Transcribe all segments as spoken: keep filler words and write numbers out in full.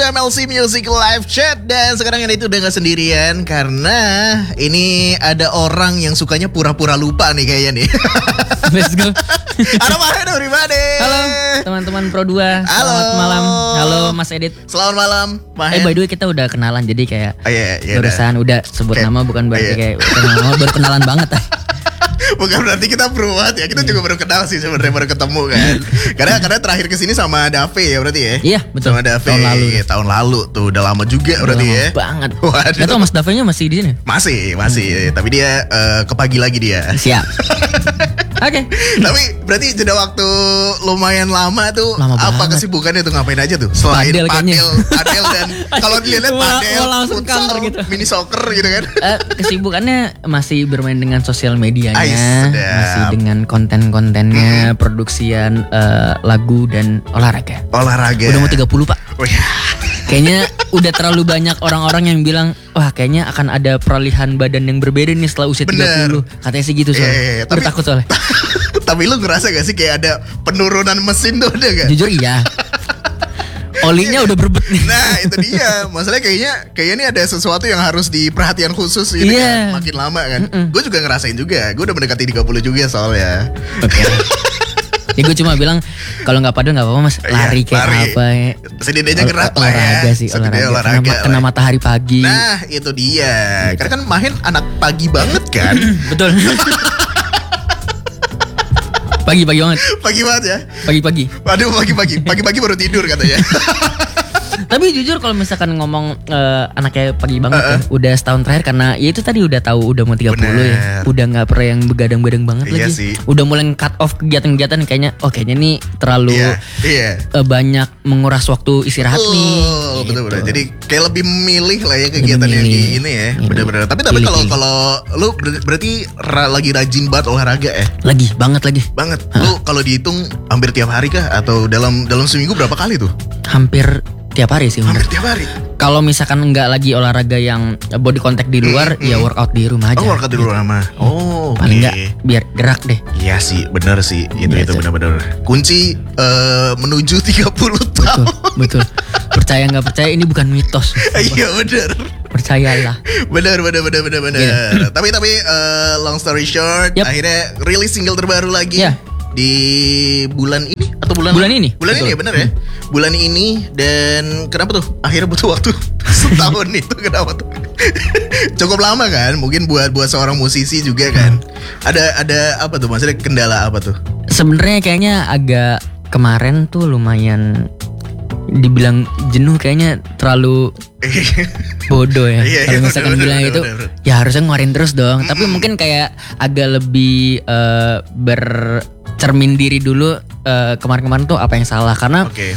M L C Music Live Chat. Dan sekarang ini itu udah gak sendirian, karena ini ada orang yang sukanya pura-pura lupa nih kayaknya nih. Let's go. Halo Mahen, everybody. Halo teman-teman Pro dua. Halo. Selamat malam. Halo Mas Edit. Selamat malam Mahen. Eh by the way kita udah kenalan, jadi kayak oh, iya, iya, barusan udah sebut kayak, nama, bukan berarti iya. kayak kenal nama, baru kenalan banget. Bukan berarti kita beruat ya, kita juga baru kenal sih sebenarnya, baru ketemu kan. Karena karena terakhir kesini sama Dave ya berarti ya. Iya betul. Sama Dave Tahun lalu. tahun lalu tuh, udah lama juga Udah berarti lama ya. Banget. Waduh. Gak tau Mas Dave-nya masih di sini? Masih, masih. Hmm. Tapi dia uh, ke pagi lagi dia. Siap. Oke. Okay. Tapi berarti jeda waktu lumayan lama tuh. Lama apa banget. kesibukannya tuh, ngapain aja tuh? Selain Padel padel, kayaknya. padel dan kalau dilihat Mau- padel, mau langsung futsal, counter gitu. mini soccer gitu kan. Eh, kesibukannya masih bermain dengan sosial medianya, Ais, sedap. masih dengan konten-kontennya, Hmm. produksian eh, lagu dan olahraga. Olahraga. Udah mau tiga puluh Pak. Oh, ya. Kayaknya udah terlalu banyak orang-orang yang bilang, wah kayaknya akan ada peralihan badan yang berbeda nih setelah usia Bener. tiga puluh. Katanya sih gitu soalnya. Iya, iya, iya. Udah Tapi- takut soalnya. Tapi lu ngerasa gak sih kayak ada penurunan mesin tuh, ada gak? Jujur iya. Olinya udah berbet nih. Nah itu dia. Masalahnya kayaknya Kayaknya ini ada sesuatu yang harus diperhatian khusus gitu Iya. kan. Makin lama kan. Mm-mm. Gue juga ngerasain juga. Gue udah mendekati tiga puluh juga soalnya. Oke. Ya gue cuma bilang kalau nggak padel nggak apa-apa Mas, lari Iya, kayak lari. apa ya. Setidaknya Ol- gerak lah ya. olahraga sih, Setidaknya olahraga. olahraga Kena, lah. kena matahari pagi. Nah itu dia. Gitu. Karena kan Mahen anak pagi banget kan. Betul. Pagi-pagi banget, Pagi banget ya. pagi-pagi. Waduh pagi-pagi. Pagi-pagi baru tidur katanya. Tapi jujur kalau misalkan ngomong eh, anaknya pagi banget Uh-uh. ya, udah setahun terakhir karena ya itu tadi udah tahu udah mau tiga puluh Bener. ya. Udah nggak pernah yang begadang-begadang banget Iya lagi. sih. Udah mulai cut off kegiatan-kegiatan kayaknya oh kayaknya nih terlalu Iya. Iya. eh, banyak menguras waktu istirahat nih. Betul, betul, betul. Gitu. Jadi kayak lebih memilih lah ya kegiatan yang milih. di ini ya. Milih. Bener-bener. Tapi tapi Pilih, kalau pilih. kalau lu ber- berarti ra- lagi rajin banget olahraga ya. Lagi banget lagi. Banget. Lu kalau dihitung hampir tiap hari kah atau dalam dalam seminggu berapa kali tuh? Hampir tiap hari sih. Hampir bener. tiap hari. Kalau misalkan nggak lagi olahraga yang body contact di luar, Hmm, ya hmm. workout di rumah aja. Oh, workout di luar sama. Oh, oke. Paling nggak biar gerak deh. Iya sih, bener sih. Itu Iya, itu itu. benar-benar. Kunci eh, menuju tiga puluh Betul, tahun. betul. Percaya nggak percaya ini bukan mitos. Iya bener. Percayalah. Bener bener bener bener bener. Iya. Tapi tapi eh, long story short, Yap. akhirnya rilis single terbaru lagi Iya. di bulan ini atau bulan Bulan ini, Bulan betul. ini ya bener ya. Bulan ini. Dan kenapa tuh? Akhirnya butuh waktu setahun itu kenapa tuh? Cukup lama kan? Mungkin buat buat seorang musisi juga kan. Ada ada apa tuh? Maksudnya kendala apa tuh? Sebenarnya kayaknya agak kemarin tuh lumayan dibilang jenuh, kayaknya terlalu bodoh ya. Iya, iya, Kalau misalkan bener, bilang bener, itu bener. ya harusnya ngeluarin terus dong. Tapi mungkin kayak agak lebih eh, bercermin diri dulu eh, kemarin-kemarin tuh apa yang salah, karena Oke.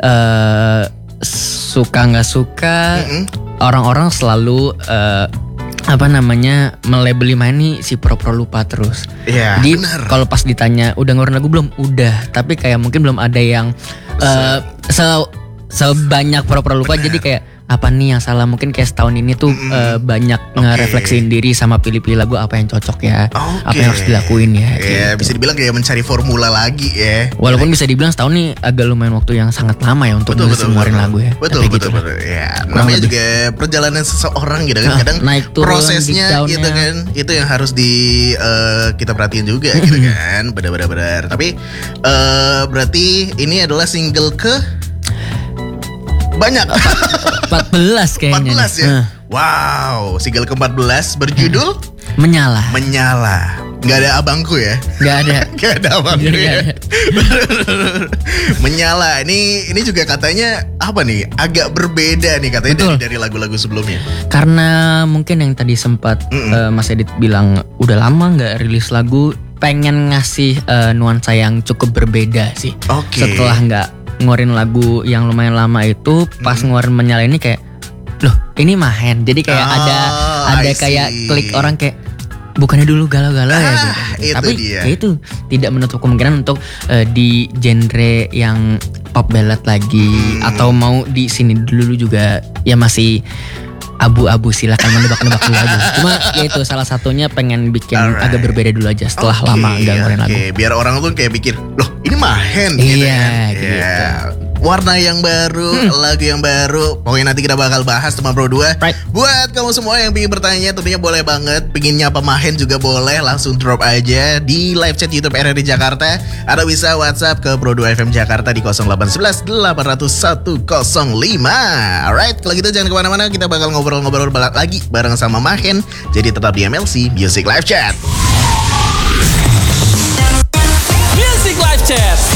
eh, suka nggak suka Mm-mm. orang-orang selalu eh, apa namanya melabeli main nih si pro-pro lupa terus. Iya, Jadi bener. kalau pas ditanya udah ngeluarin lagu belum? Udah, tapi kayak mungkin belum ada yang eh, se sebanyak pro-pro lupa. Bener. Jadi kayak apa nih yang salah? Mungkin kayak setahun ini tuh Mm-mm. eh, banyak Oke. ngerefleksiin diri sama pilih-pilih lagu apa yang cocok ya, Oke. apa yang harus dilakuin ya. Iya, gitu. bisa dibilang kayak mencari formula lagi ya. Walaupun bisa dibilang setahun nih agak lumayan waktu yang sangat lama ya untuk Betul nulis betul ngeluarin betul. lagu ya. Betul Tapi betul gitu lah. betul. Ya, Kurang namanya lebih. juga perjalanan seseorang gitu kan. Ah, Kadang naik turun, prosesnya deep down-nya. gitu kan. Itu yang harus di eh, kita perhatiin juga gitu kan. Benar-benar. Tapi eh, berarti ini adalah single ke banyak. empat belas kayaknya. empat belas nih. ya. Nah, Wow, single ke empat belas berjudul menyala. Menyala. Nggak ada abangku ya. Gak ada. Gak ada abangku Nggak ya. ada. Menyala. Ini ini juga katanya apa nih? Agak berbeda nih katanya Betul. dari, dari lagu-lagu sebelumnya. Karena mungkin yang tadi sempat Mm-mm. eh, Mas Edit bilang udah lama nggak rilis lagu, pengen ngasih eh, nuansa yang cukup berbeda sih. Oke. Setelah nggak ngeluarin lagu yang lumayan lama itu, pas Mm-mm. ngeluarin menyala ini kayak, loh ini Mahen. Jadi kayak Oh, ada ada I kayak see. klik orang kayak bukannya dulu galau-galau ya Ah, gitu. itu Tapi dia. ya itu tidak menutup kemungkinan untuk eh, di genre yang pop ballad lagi, Hmm. atau mau di sini dulu juga ya masih abu-abu, silakan menebak-nebak dulu aja. Cuma ya itu salah satunya pengen bikin Alright. agak berbeda dulu aja setelah Oke, lama nggak ngeluarin oke. lagu. Biar orang tuh kayak pikir, loh ini Mahen gitu Iya, kan. gitu. Iya. warna yang baru, Hmm. lagu yang baru. Pokoknya nanti kita bakal bahas teman Pro dua. Right. Buat kamu semua yang ingin bertanya tentunya boleh banget. Pengen nyapa Mahen juga boleh, langsung drop aja di live chat YouTube R R I Jakarta. Atau bisa WhatsApp ke Pro dua F M Jakarta di nol delapan satu satu delapan nol satu nol lima. Alright, kalau gitu jangan kemana-mana, kita bakal ngobrol-ngobrol lagi bareng sama Mahen. Jadi tetap di M L C Music Live Chat. Music Live Chat.